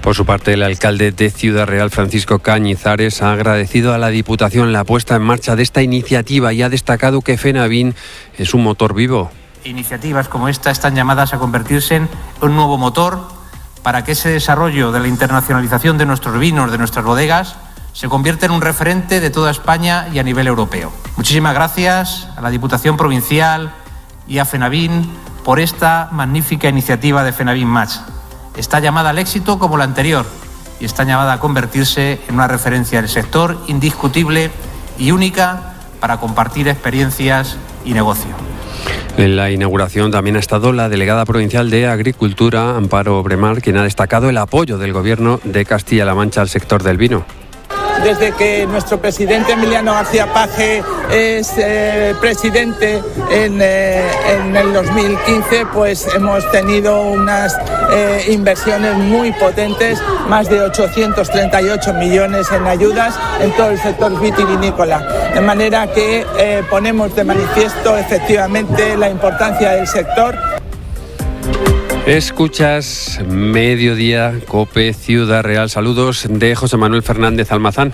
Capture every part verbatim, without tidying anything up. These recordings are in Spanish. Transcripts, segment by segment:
Por su parte, el alcalde de Ciudad Real, Francisco Cañizares, ha agradecido a la Diputación la puesta en marcha de esta iniciativa y ha destacado que FENAVIN es un motor vivo. Iniciativas como esta están llamadas a convertirse en un nuevo motor para que ese desarrollo de la internacionalización de nuestros vinos, de nuestras bodegas, se convierta en un referente de toda España y a nivel europeo. Muchísimas gracias a la Diputación Provincial y a FENAVIN por esta magnífica iniciativa de FENAVIN Match. Está llamada al éxito como la anterior y está llamada a convertirse en una referencia del sector indiscutible y única para compartir experiencias y negocio. En la inauguración también ha estado la delegada provincial de Agricultura, Amparo Bremar, quien ha destacado el apoyo del Gobierno de Castilla-La Mancha al sector del vino. Desde que nuestro presidente Emiliano García Paje es eh, presidente en, eh, en el dos mil quince, pues hemos tenido unas eh, inversiones muy potentes, más de ochocientos treinta y ocho millones en ayudas en todo el sector vitivinícola. De manera que eh, ponemos de manifiesto efectivamente la importancia del sector. Escuchas Mediodía, COPE, Ciudad Real. Saludos de José Manuel Fernández Almazán.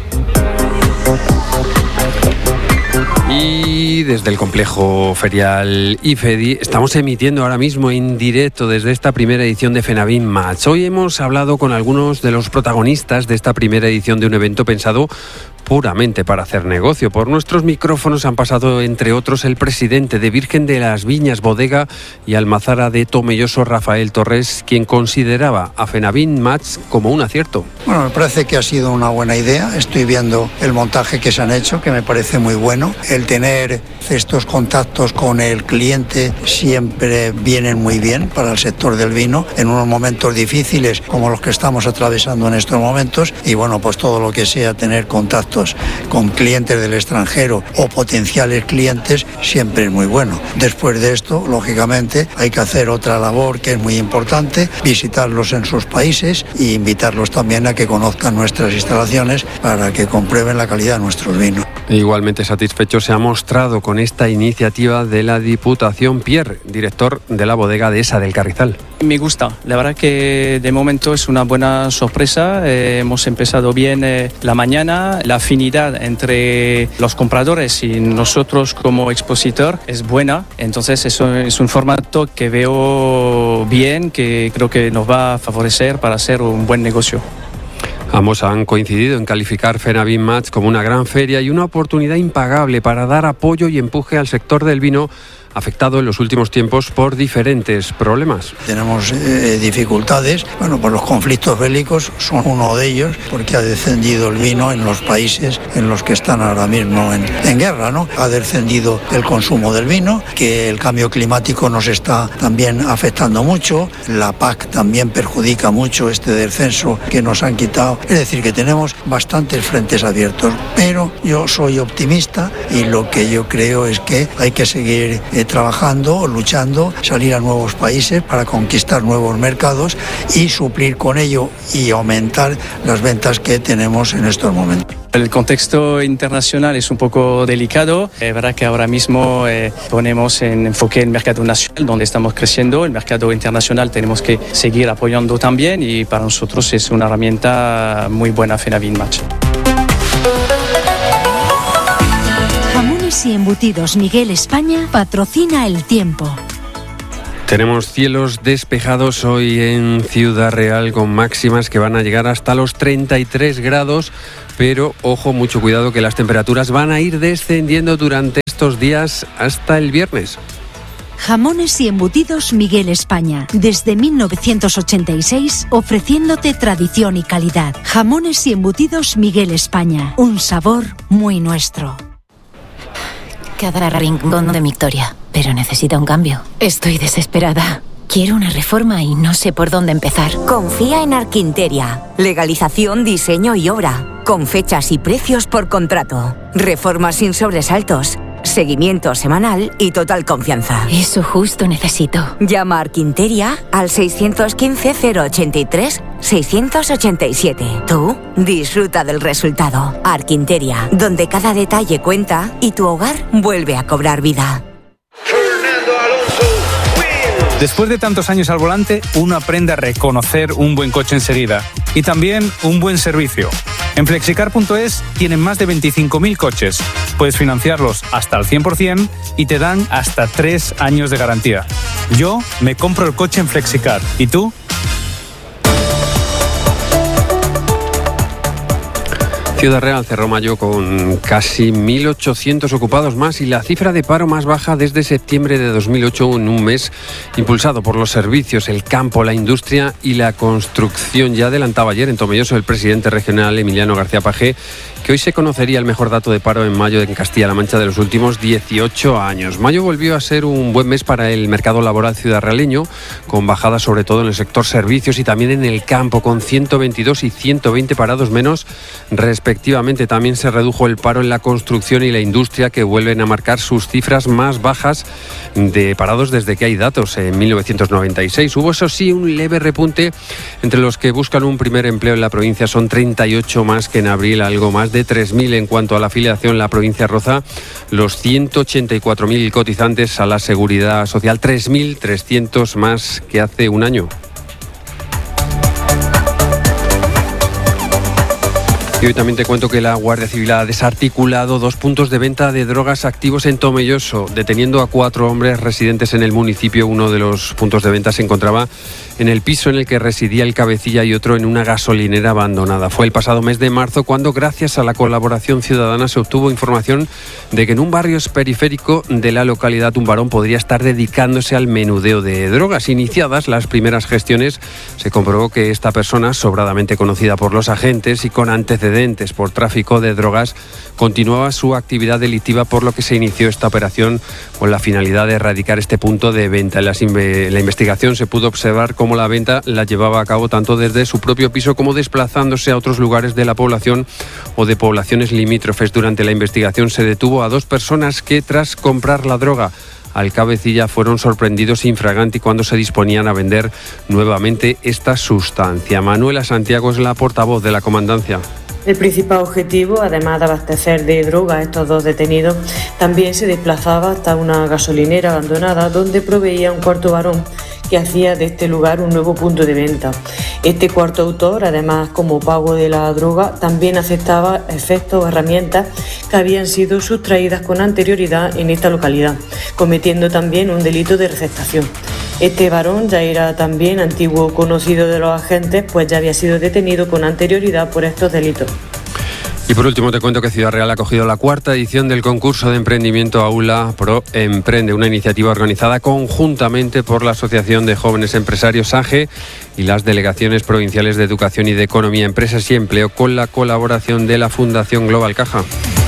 Y desde el complejo ferial IFEDI estamos emitiendo ahora mismo en directo desde esta primera edición de FENAVIN Match. Hoy hemos hablado con algunos de los protagonistas de esta primera edición de un evento pensado puramente para hacer negocio. Por nuestros micrófonos han pasado, entre otros, el presidente de Virgen de las Viñas Bodega y Almazara de Tomelloso, Rafael Torres, quien consideraba a FENAVIN Match como un acierto. Bueno, me parece que ha sido una buena idea. Estoy viendo el montaje que se han hecho, que me parece muy bueno. El tener estos contactos con el cliente siempre vienen muy bien para el sector del vino en unos momentos difíciles como los que estamos atravesando en estos momentos. Y bueno, pues todo lo que sea tener contacto con clientes del extranjero o potenciales clientes siempre es muy bueno. Después de esto, lógicamente, hay que hacer otra labor que es muy importante, visitarlos en sus países e invitarlos también a que conozcan nuestras instalaciones para que comprueben la calidad de nuestros vinos. Igualmente satisfecho se ha mostrado con esta iniciativa de la Diputación Pierre, director de la bodega Dehesa del Carrizal. Me gusta, la verdad que de momento es una buena sorpresa. Eh, hemos empezado bien eh, la mañana, la afinidad entre los compradores y nosotros como expositor es buena, entonces eso es un formato que veo bien, que creo que nos va a favorecer para hacer un buen negocio. Ambos han coincidido en calificar FENAVIN Match como una gran feria y una oportunidad impagable para dar apoyo y empuje al sector del vino, afectado en los últimos tiempos por diferentes problemas. Tenemos eh, dificultades, bueno, pues los conflictos bélicos son uno de ellos, porque ha descendido el vino en los países en los que están ahora mismo en, en guerra, ¿no? Ha descendido el consumo del vino, que el cambio climático nos está también afectando mucho, la P A C también perjudica mucho este descenso que nos han quitado, es decir, que tenemos bastantes frentes abiertos, pero yo soy optimista y lo que yo creo es que hay que seguir eh, trabajando, luchando, salir a nuevos países para conquistar nuevos mercados y suplir con ello y aumentar las ventas que tenemos en estos momentos. El contexto internacional es un poco delicado. Es verdad que ahora mismo eh, ponemos en enfoque el mercado nacional, donde estamos creciendo. El mercado internacional tenemos que seguir apoyando también y para nosotros es una herramienta muy buena FENAVIN Match. Y Embutidos Miguel España patrocina el tiempo. Tenemos cielos despejados hoy en Ciudad Real con máximas que van a llegar hasta los treinta y tres grados, pero ojo, mucho cuidado que las temperaturas van a ir descendiendo durante estos días hasta el viernes. Jamones y Embutidos Miguel España, desde mil novecientos ochenta y seis, ofreciéndote tradición y calidad. Jamones y Embutidos Miguel España, un sabor muy nuestro. Cada rincón de Victoria, pero necesita un cambio. Estoy desesperada. Quiero una reforma y no sé por dónde empezar. Confía en Arquinteria. Legalización, diseño y obra. Con fechas y precios por contrato. Reformas sin sobresaltos. Seguimiento semanal y total confianza. Eso justo necesito. Llama a Arquinteria al seis uno cinco, cero ochenta y tres, seiscientos ochenta y siete. Tú disfruta del resultado. Arquinteria, donde cada detalle cuenta y tu hogar vuelve a cobrar vida. Después de tantos años al volante, uno aprende a reconocer un buen coche enseguida y también un buen servicio. En flexicar punto es tienen más de veinticinco mil coches. Puedes financiarlos hasta al cien por ciento y te dan hasta tres años de garantía. Yo me compro el coche en Flexicar. ¿Y tú? Ciudad Real cerró mayo con casi mil ochocientos ocupados más y la cifra de paro más baja desde septiembre de dos mil ocho, en un mes impulsado por los servicios, el campo, la industria y la construcción. Ya adelantaba ayer en Tomelloso el presidente regional Emiliano García Paje que hoy se conocería el mejor dato de paro en mayo en Castilla-La Mancha de los últimos dieciocho años. Mayo volvió a ser un buen mes para el mercado laboral ciudadrealeño, con bajadas sobre todo en el sector servicios y también en el campo, con ciento veintidós y ciento veinte parados menos respectivamente. También se redujo el paro en la construcción y la industria, que vuelven a marcar sus cifras más bajas de parados desde que hay datos. En mil novecientos noventa y seis hubo, eso sí, un leve repunte entre los que buscan un primer empleo en la provincia. Son treinta y ocho más que en abril, algo más de tres mil. En cuanto a la afiliación, la provincia roza los ciento ochenta y cuatro mil cotizantes a la Seguridad Social, tres mil trescientos más que hace un año. Y hoy también te cuento que la Guardia Civil ha desarticulado dos puntos de venta de drogas activos en Tomelloso, deteniendo a cuatro hombres residentes en el municipio. Uno de los puntos de venta se encontraba en el piso en el que residía el cabecilla y otro en una gasolinera abandonada. Fue el pasado mes de marzo cuando, gracias a la colaboración ciudadana, se obtuvo información de que en un barrio periférico de la localidad un varón podría estar dedicándose al menudeo de drogas. Iniciadas las primeras gestiones, se comprobó que esta persona, sobradamente conocida por los agentes y con antecedentes por tráfico de drogas, continuaba su actividad delictiva, por lo que se inició esta operación con la finalidad de erradicar este punto de venta. En la, la investigación se pudo observar cómo la venta la llevaba a cabo tanto desde su propio piso como desplazándose a otros lugares de la población o de poblaciones limítrofes. Durante la investigación se detuvo a dos personas que, tras comprar la droga al cabecilla, fueron sorprendidos in fraganti cuando se disponían a vender nuevamente esta sustancia. Manuela Santiago es la portavoz de la comandancia. El principal objetivo, además de abastecer de droga a estos dos detenidos, también se desplazaba hasta una gasolinera abandonada donde proveía un cuarto varón que hacía de este lugar un nuevo punto de venta. Este cuarto autor, además, como pago de la droga, también aceptaba efectos o herramientas que habían sido sustraídas con anterioridad en esta localidad, cometiendo también un delito de receptación. Este varón ya era también antiguo conocido de los agentes, pues ya había sido detenido con anterioridad por estos delitos. Y por último te cuento que Ciudad Real ha acogido la cuarta edición del concurso de emprendimiento Aula Pro Emprende, una iniciativa organizada conjuntamente por la Asociación de Jóvenes Empresarios A G E y las delegaciones provinciales de Educación y de Economía, Empresas y Empleo, con la colaboración de la Fundación Global Caja.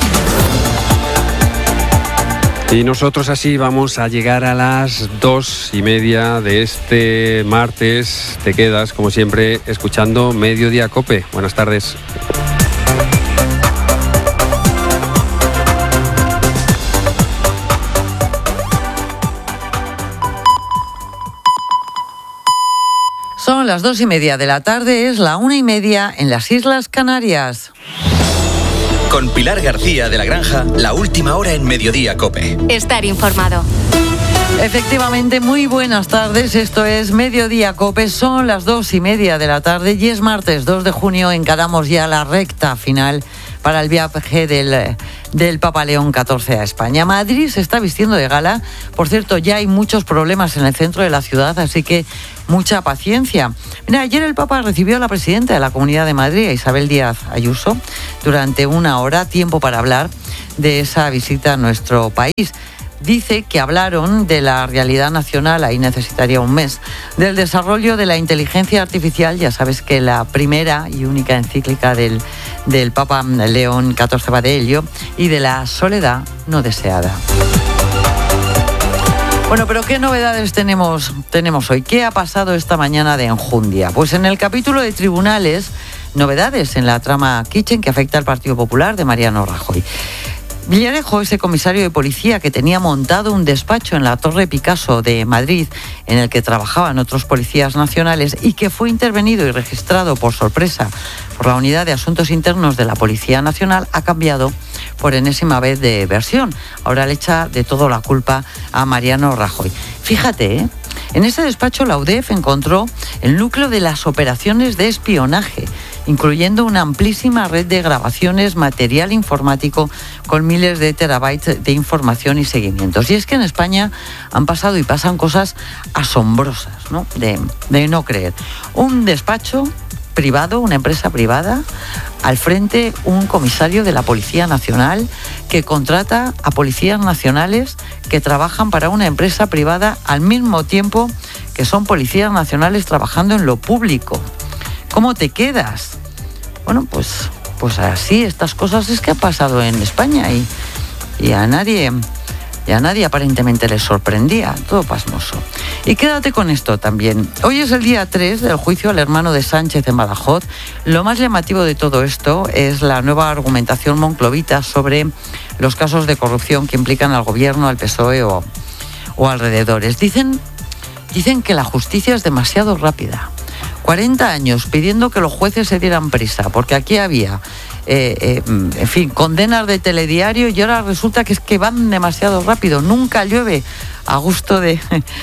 Y nosotros así vamos a llegar a las dos y media de este martes. Te quedas, como siempre, escuchando Mediodía COPE. Buenas tardes. Son las dos y media de la tarde, es la una y media en las Islas Canarias. Con Pilar García de la Granja, la última hora en Mediodía COPE. Estar informado. Efectivamente, muy buenas tardes, esto es Mediodía COPE, son las dos y media de la tarde y es martes dos de junio, encaramos ya la recta final para el viaje del, del Papa León catorce a España. Madrid se está vistiendo de gala, por cierto, ya hay muchos problemas en el centro de la ciudad, así que mucha paciencia. Mira, ayer el Papa recibió a la presidenta de la Comunidad de Madrid, a Isabel Díaz Ayuso, durante una hora, tiempo para hablar de esa visita a nuestro país. Dice que hablaron de la realidad nacional, ahí necesitaría un mes, del desarrollo de la inteligencia artificial, ya sabes que la primera y única encíclica del, del Papa León catorce va de ello, y de la soledad no deseada. Bueno, pero ¿qué novedades tenemos, tenemos hoy? ¿Qué ha pasado esta mañana de enjundia? Pues en el capítulo de tribunales, novedades en la trama Kitchen que afecta al Partido Popular de Mariano Rajoy. Villarejo, ese comisario de policía que tenía montado un despacho en la Torre Picasso de Madrid, en el que trabajaban otros policías nacionales y que fue intervenido y registrado por sorpresa por la Unidad de Asuntos Internos de la Policía Nacional, ha cambiado por enésima vez de versión. Ahora le echa de todo la culpa a Mariano Rajoy. Fíjate, ¿eh? En ese despacho la U D E F encontró el núcleo de las operaciones de espionaje, incluyendo una amplísima red de grabaciones, material informático con miles de terabytes de información y seguimientos. Y es que en España han pasado y pasan cosas asombrosas, ¿no? De, de no creer. Un despacho privado, una empresa privada, al frente un comisario de la Policía Nacional que contrata a policías nacionales que trabajan para una empresa privada al mismo tiempo que son policías nacionales trabajando en lo público. ¿Cómo te quedas? Bueno, pues, pues así, estas cosas es que ha pasado en España y, y a nadie... Y a nadie aparentemente les sorprendía, todo pasmoso. Y quédate con esto también. Hoy es el día tres del juicio al hermano de Sánchez en Badajoz. Lo más llamativo de todo esto es la nueva argumentación monclovita sobre los casos de corrupción que implican al gobierno, al P S O E o, o alrededores. Dicen, dicen que la justicia es demasiado rápida. cuarenta años pidiendo que los jueces se dieran prisa, porque aquí había... Eh, eh, en fin, condenas de telediario y ahora resulta que es que van demasiado rápido, nunca llueve a gusto de,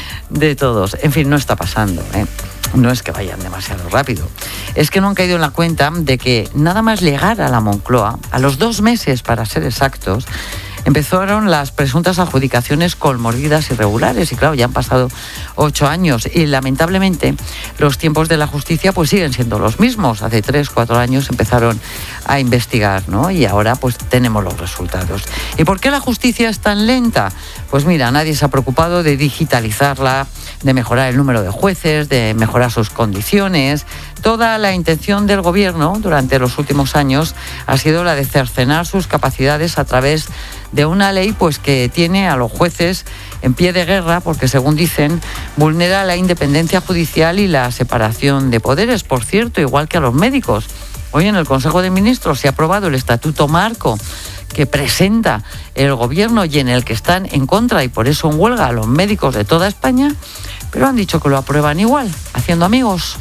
de todos. En fin, no está pasando, ¿eh? No es que vayan demasiado rápido, es que no han caído en la cuenta de que nada más llegar a la Moncloa, a los dos meses para ser exactos, empezaron las presuntas adjudicaciones comorbidas irregulares y claro, ya han pasado ocho años y lamentablemente los tiempos de la justicia pues siguen siendo los mismos. Hace tres, cuatro años empezaron a investigar, ¿no? Y ahora pues tenemos los resultados. ¿Y por qué la justicia es tan lenta? Pues mira, nadie se ha preocupado de digitalizarla, de mejorar el número de jueces, de mejorar sus condiciones. Toda la intención del gobierno durante los últimos años ha sido la de cercenar sus capacidades a través de una ley pues que tiene a los jueces en pie de guerra porque, según dicen, vulnera la independencia judicial y la separación de poderes. Por cierto, igual que a los médicos. Hoy en el Consejo de Ministros se ha aprobado el Estatuto Marco que presenta el gobierno y en el que están en contra y por eso en huelga a los médicos de toda España, pero han dicho que lo aprueban igual, haciendo amigos.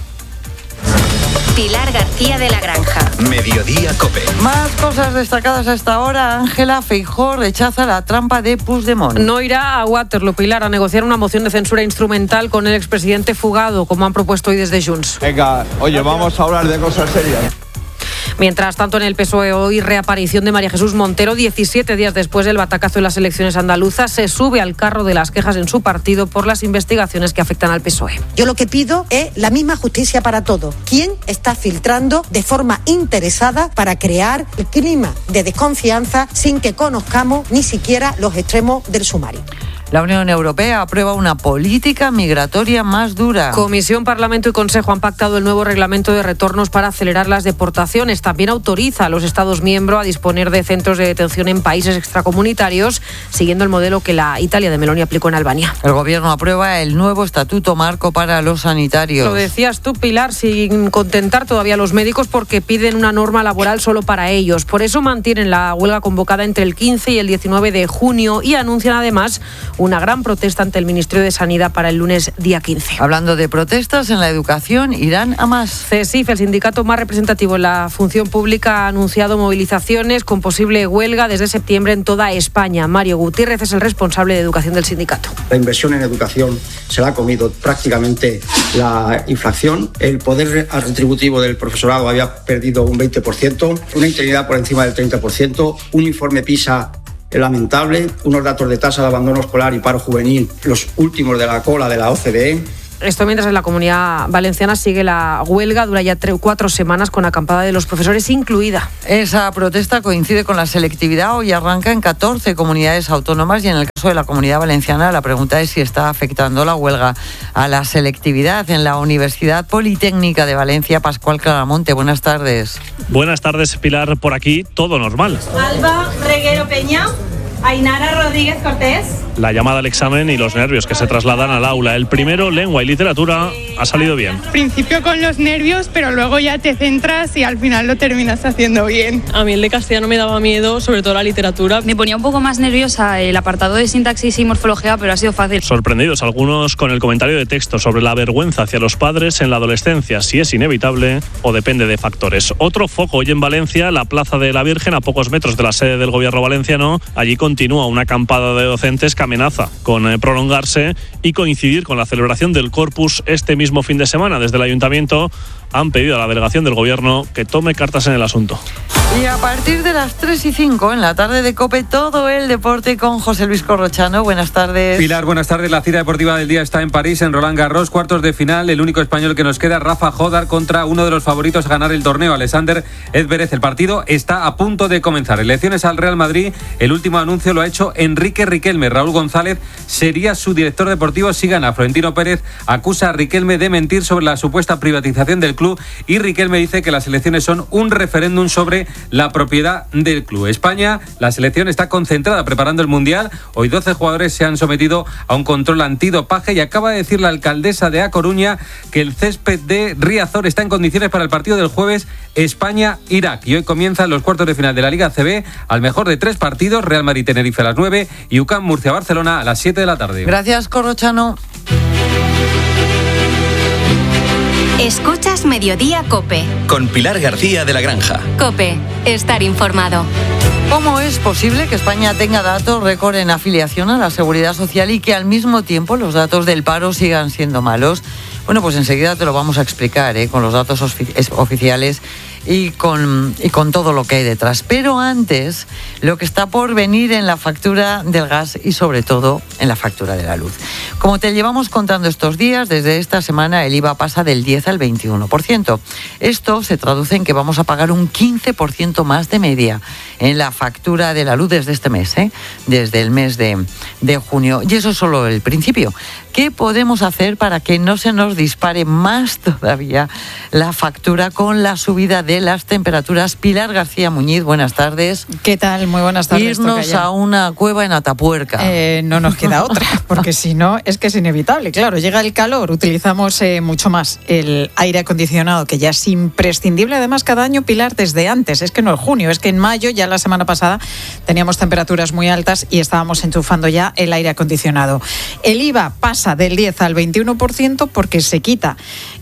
Pilar García de la Granja. Mediodía COPE. Más cosas destacadas a esta hora. Ángela Feijóo rechaza la trampa de Puigdemont. No irá a Waterloo, Pilar, a negociar una moción de censura instrumental con el expresidente fugado, como han propuesto hoy desde Junts. Venga, oye, vamos a hablar de cosas serias. Mientras tanto, en el P S O E hoy reaparición de María Jesús Montero, diecisiete días después del batacazo en las elecciones andaluzas, se sube al carro de las quejas en su partido por las investigaciones que afectan al P S O E. Yo lo que pido es la misma justicia para todos. ¿Quién está filtrando de forma interesada para crear el clima de desconfianza sin que conozcamos ni siquiera los extremos del sumario? La Unión Europea aprueba una política migratoria más dura. Comisión, Parlamento y Consejo han pactado el nuevo reglamento de retornos para acelerar las deportaciones. También autoriza a los Estados miembros a disponer de centros de detención en países extracomunitarios, siguiendo el modelo que la Italia de Meloni aplicó en Albania. El Gobierno aprueba el nuevo Estatuto Marco para los sanitarios. Lo decías tú, Pilar, sin contentar todavía a los médicos porque piden una norma laboral solo para ellos. Por eso mantienen la huelga convocada entre el quince y el diecinueve de junio y anuncian además una gran protesta ante el Ministerio de Sanidad para el lunes día quince. Hablando de protestas en la educación, irán a más. CESIF, el sindicato más representativo en la función pública, ha anunciado movilizaciones con posible huelga desde septiembre en toda España. Mario Gutiérrez es el responsable de educación del sindicato. La inversión en educación se la ha comido prácticamente la inflación. El poder retributivo del profesorado había perdido un veinte por ciento, una interinidad por encima del treinta por ciento, un informe PISA lamentable, unos datos de tasa de abandono escolar y paro juvenil, los últimos de la cola de la O C D E. Esto mientras en la Comunidad Valenciana sigue la huelga, dura ya tres, cuatro semanas con acampada de los profesores incluida. Esa protesta coincide con la selectividad, hoy arranca en catorce comunidades autónomas y en el caso de la Comunidad Valenciana la pregunta es si está afectando la huelga a la selectividad. En la Universidad Politécnica de Valencia, Pascual Claramonte, buenas tardes. Buenas tardes, Pilar, por aquí todo normal. Alba Reguero Peña. Ainara Rodríguez Cortés. La llamada al examen y los nervios que se trasladan al aula. El primero, lengua y literatura, ha salido bien. Principio con los nervios, pero luego ya te centras y al final lo terminas haciendo bien. A mí el de castellano me daba miedo, sobre todo la literatura. Me ponía un poco más nerviosa el apartado de sintaxis y morfología, pero ha sido fácil. Sorprendidos algunos con el comentario de texto sobre la vergüenza hacia los padres en la adolescencia, si es inevitable o depende de factores. Otro foco hoy en Valencia, la Plaza de la Virgen, a pocos metros de la sede del gobierno valenciano. Allí continúa una acampada de docentes que que amenaza con eh, prolongarse y coincidir con la celebración del Corpus este mismo fin de semana. Desde el Ayuntamiento han pedido a la delegación del Gobierno que tome cartas en el asunto. Y a partir de las tres y cinco en la tarde de COPE, todo el deporte con José Luis Corrochano. Buenas tardes. Pilar, buenas tardes. La cita deportiva del día está en París, en Roland Garros, cuartos de final. El único español que nos queda, Rafa Jodar, contra uno de los favoritos a ganar el torneo, Alexander Zverev. El partido está a punto de comenzar. Elecciones al Real Madrid. El último anuncio lo ha hecho Enrique Riquelme. Raúl González sería su director deportivo si gana. Florentino Pérez acusa a Riquelme de mentir sobre la supuesta privatización del club y Riquelme dice que las elecciones son un referéndum sobre la propiedad del club. España, la selección está concentrada preparando el Mundial. Hoy doce jugadores se han sometido a un control antidopaje y acaba de decir la alcaldesa de A Coruña que el césped de Riazor está en condiciones para el partido del jueves España-Irak. Y hoy comienzan los cuartos de final de la Liga C B al mejor de tres partidos, Real Madrid-Tenerife a las nueve y U C A M Murcia-Barcelona a las siete de la tarde. Gracias, Corrochano. Escuchas Mediodía COPE. Con Pilar García de la Granja. COPE, estar informado. ¿Cómo es posible que España tenga datos récord en afiliación a la Seguridad Social y que al mismo tiempo los datos del paro sigan siendo malos? Bueno, pues enseguida te lo vamos a explicar, ¿eh? Con los datos oficiales y con, y con todo lo que hay detrás. Pero antes, lo que está por venir en la factura del gas y sobre todo en la factura de la luz. Como te llevamos contando estos días, desde esta semana el I V A pasa del diez al veintiuno por ciento. Esto se traduce en que vamos a pagar un quince por ciento más de media en la factura de la luz desde este mes, ¿eh? Desde el mes de, de junio. Y eso es solo el principio. ¿Qué podemos hacer para que no se nos dispare más todavía la factura con la subida de las temperaturas? Pilar García Muñiz, buenas tardes. ¿Qué tal? Muy buenas tardes. Irnos a una cueva en Atapuerca. Eh, no nos queda otra, porque si no es que es inevitable. Claro, llega el calor, utilizamos eh, mucho más el aire acondicionado, que ya es imprescindible. Además, cada año, Pilar, desde antes, es que no es junio, es que en mayo, ya la semana pasada, teníamos temperaturas muy altas y estábamos enchufando ya el aire acondicionado. El I V A pasa del diez al veintiuno por ciento porque se quita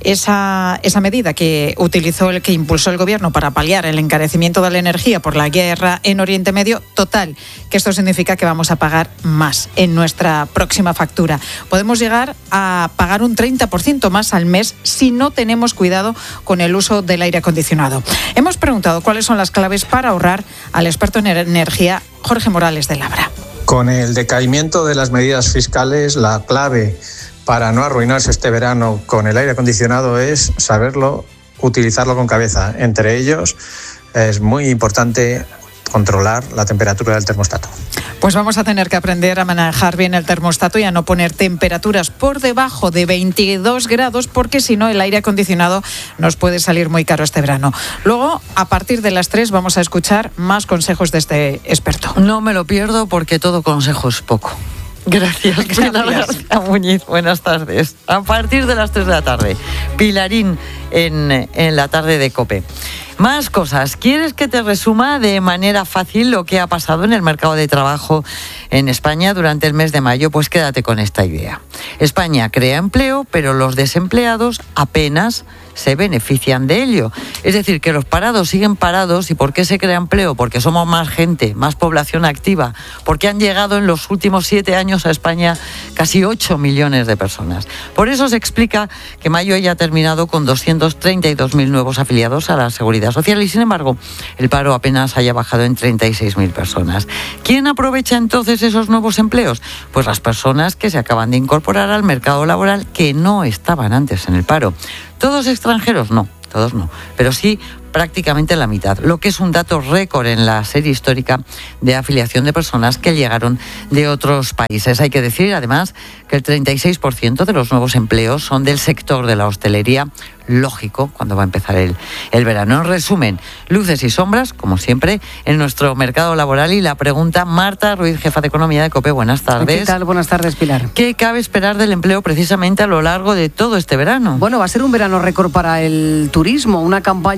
esa, esa medida que utilizó el que impulsó el gobierno para paliar el encarecimiento de la energía por la guerra en Oriente Medio. Total, que esto significa que vamos a pagar más en nuestra próxima factura. Podemos llegar a pagar un treinta por ciento más al mes si no tenemos cuidado con el uso del aire acondicionado. Hemos preguntado cuáles son las claves para ahorrar al experto en energía Jorge Morales de Labra. Con el decaimiento de las medidas fiscales, la clave para no arruinarse este verano con el aire acondicionado es saberlo, utilizarlo con cabeza. Entre ellos, es muy importante controlar la temperatura del termostato. Pues vamos a tener que aprender a manejar bien el termostato y a no poner temperaturas por debajo de veintidós grados, porque si no el aire acondicionado nos puede salir muy caro este verano. Luego, a partir de las tres, vamos a escuchar más consejos de este experto. No me lo pierdo porque todo consejo es poco. Gracias, Pilar García Muñiz. Buenas tardes. A partir de las tres de la tarde, Pilarín en, en la tarde de COPE. Más cosas. ¿Quieres que te resuma de manera fácil lo que ha pasado en el mercado de trabajo en España durante el mes de mayo? Pues quédate con esta idea. España crea empleo, pero los desempleados apenas se benefician de ello. Es decir, que los parados siguen parados. ¿Y por qué se crea empleo? Porque somos más gente, más población activa, porque han llegado en los últimos siete años a España casi ocho millones de personas. Por eso se explica que mayo haya terminado con doscientos treinta y dos mil nuevos afiliados a la Seguridad Social y, sin embargo, el paro apenas haya bajado en treinta y seis mil personas. ¿Quién aprovecha entonces esos nuevos empleos? Pues las personas que se acaban de incorporar al mercado laboral, que no estaban antes en el paro. ¿Todos extranjeros? No, todos no, pero sí prácticamente la mitad, lo que es un dato récord en la serie histórica de afiliación de personas que llegaron de otros países. Hay que decir, además, que el treinta y seis por ciento de los nuevos empleos son del sector de la hostelería. Lógico, cuando va a empezar el, el verano. En resumen, luces y sombras, como siempre, en nuestro mercado laboral. Y la pregunta, Marta Ruiz, jefa de Economía de COPE. Buenas tardes. ¿Qué tal? Buenas tardes, Pilar. ¿Qué cabe esperar del empleo precisamente a lo largo de todo este verano? Bueno, va a ser un verano récord para el turismo, una campaña que cada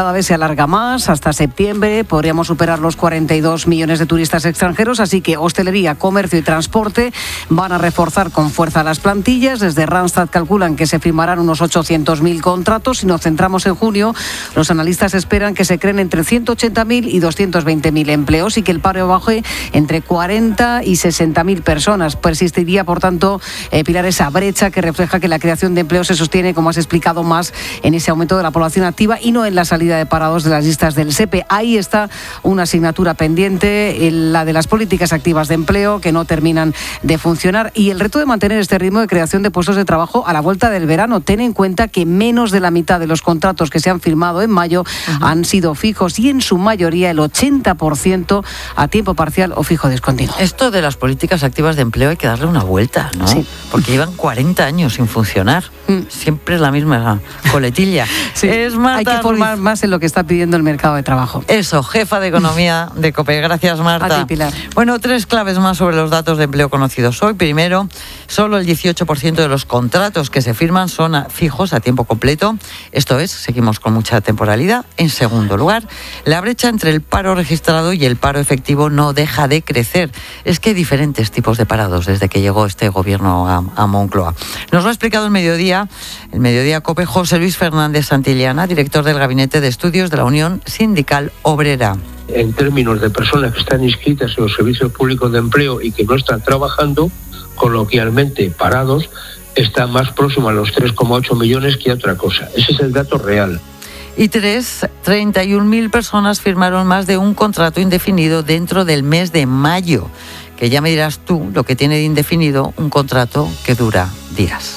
cada vez se alarga más. Hasta septiembre podríamos superar los cuarenta y dos millones de turistas extranjeros, así que hostelería, comercio y transporte van a reforzar con fuerza las plantillas. Desde Randstad calculan que se firmarán unos ochocientos mil contratos. Si nos centramos en junio, los analistas esperan que se creen entre ciento ochenta mil y doscientos veinte mil empleos y que el paro baje entre cuarenta y sesenta mil personas. Persistiría, por tanto, eh, Pilar, esa brecha que refleja que la creación de empleo se sostiene, como has explicado, más en ese aumento de la población activa y no en la salida de parados de las listas del S E P E. Ahí está una asignatura pendiente, la de las políticas activas de empleo, que no terminan de funcionar, y el reto de mantener este ritmo de creación de puestos de trabajo a la vuelta del verano. Ten en cuenta que menos de la mitad de los contratos que se han firmado en mayo uh-huh. han sido fijos y en su mayoría el ochenta por ciento a tiempo parcial o fijo discontinuo. Esto de las políticas activas de empleo hay que darle una vuelta, ¿no? Sí. Porque llevan cuarenta años sin funcionar. Mm. Siempre es la misma coletilla. Sí. Es Marta Hay que formar Ruiz. Más en lo que está pidiendo el mercado de trabajo. Eso, jefa de economía de COPE. Gracias, Marta. A ti, Pilar. Bueno, tres claves más sobre los datos de empleo conocidos hoy. Primero, solo el dieciocho por ciento de los contratos que se firman son a, fijos a tiempo completo. Esto es, seguimos con mucha temporalidad. En segundo lugar, la brecha entre el paro registrado y el paro efectivo no deja de crecer. Es que hay diferentes tipos de parados desde que llegó este gobierno a, a Moncloa. Nos lo ha explicado el mediodía, el mediodía COPE, José Luis Fernández Santillana, director del Gabinete de Estudios de la Unión Sindical Obrera. En términos de personas que están inscritas en los servicios públicos de empleo y que no están trabajando, coloquialmente parados, está más próximo a los tres coma ocho millones que a otra cosa. Ese es el dato real. Y tres, treinta y un mil personas firmaron más de un contrato indefinido dentro del mes de mayo. Que ya me dirás tú lo que tiene de indefinido un contrato que dura días.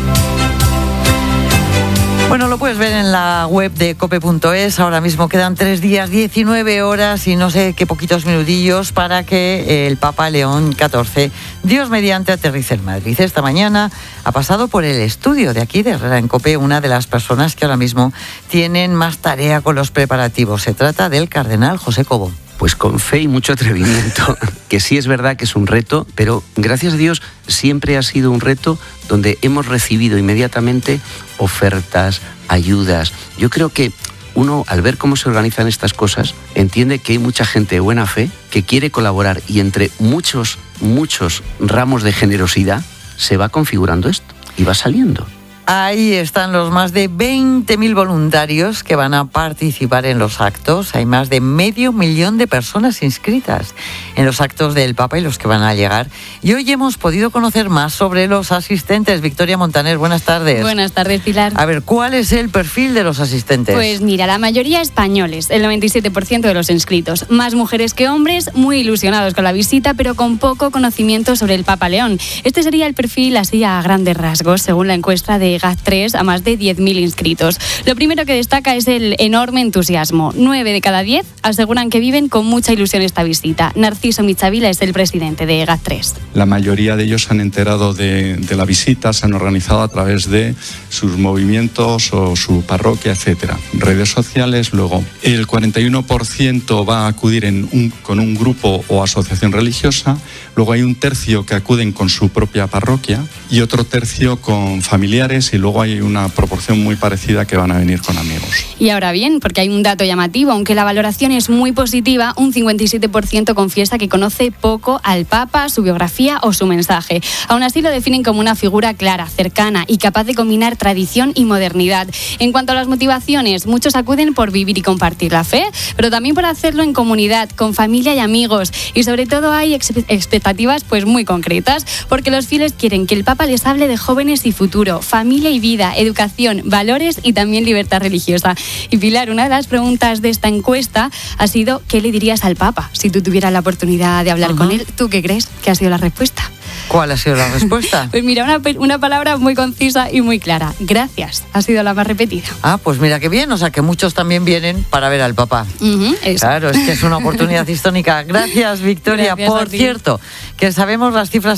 Bueno, lo puedes ver en la web de cope punto es. Ahora mismo quedan tres días, diecinueve horas y no sé qué poquitos minutillos para que el Papa León catorce, Dios mediante, aterrice en Madrid. Esta mañana ha pasado por el estudio de aquí de Herrera en COPE una de las personas que ahora mismo tienen más tarea con los preparativos. Se trata del cardenal José Cobo. Pues con fe y mucho atrevimiento, que sí es verdad que es un reto, pero gracias a Dios siempre ha sido un reto donde hemos recibido inmediatamente ofertas, ayudas. Yo creo que uno, al ver cómo se organizan estas cosas, entiende que hay mucha gente de buena fe que quiere colaborar y entre muchos, muchos ramos de generosidad se va configurando esto y va saliendo. Ahí están los más de veinte mil voluntarios que van a participar en los actos. Hay más de medio millón de personas inscritas en los actos del Papa y los que van a llegar. Y hoy hemos podido conocer más sobre los asistentes. Victoria Montaner, buenas tardes. Buenas tardes, Pilar. A ver, ¿cuál es el perfil de los asistentes? Pues mira, la mayoría españoles, el noventa y siete por ciento de los inscritos. Más mujeres que hombres, muy ilusionados con la visita, pero con poco conocimiento sobre el Papa León. Este sería el perfil así a grandes rasgos, según la encuesta de G A T tres a más de diez mil inscritos. Lo primero que destaca es el enorme entusiasmo. nueve de cada diez aseguran que viven con mucha ilusión esta visita. Narciso Michavila es el presidente de G A T tres. La mayoría de ellos se han enterado de, de la visita, se han organizado a través de sus movimientos o su parroquia, etcétera. Redes sociales, luego el cuarenta y uno por ciento va a acudir en un, con un grupo o asociación religiosa, luego hay un tercio que acuden con su propia parroquia y otro tercio con familiares y luego hay una proporción muy parecida que van a venir con amigos. Y ahora bien, porque hay un dato llamativo, aunque la valoración es muy positiva, un cincuenta y siete por ciento confiesa que conoce poco al Papa, su biografía o su mensaje. Aún así lo definen como una figura clara, cercana y capaz de combinar tradición y modernidad. En cuanto a las motivaciones, muchos acuden por vivir y compartir la fe, pero también por hacerlo en comunidad, con familia y amigos. Y sobre todo hay ex- expectativas pues muy concretas, porque los fieles quieren que el Papa les hable de jóvenes y futuro, familia y vida, educación, valores y también libertad religiosa. Y Pilar, una de las preguntas de esta encuesta ha sido ¿qué le dirías al Papa si tú tuvieras la oportunidad de hablar uh-huh. con él? ¿Tú qué crees que ha sido la respuesta? ¿Cuál ha sido la respuesta? Pues mira, una, una palabra muy concisa y muy clara. Gracias. Ha sido la más repetida. Ah, pues mira qué bien. O sea, que muchos también vienen para ver al Papa. Uh-huh, claro, es que es una oportunidad histórica. Gracias, Victoria. Gracias. Por cierto, que sabemos las cifras